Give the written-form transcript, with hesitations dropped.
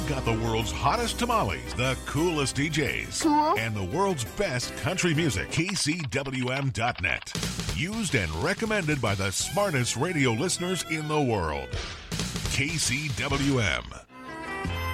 got the world's hottest tamales, the coolest DJs, Cool. and the world's best country music. KCWM.net. Used and recommended by the smartest radio listeners in the world. KCWM.